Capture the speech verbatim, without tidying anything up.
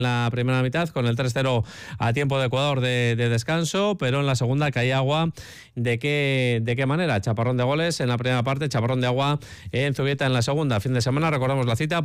la primera mitad con el tres cero a tiempo de Ecuador de, de descanso, pero en la segunda caía agua. ¿De qué, ¿De qué manera? Chaparrón de goles en la primera parte, chaparrón de agua en Zubieta en la segunda. Fin de semana, recordamos la cita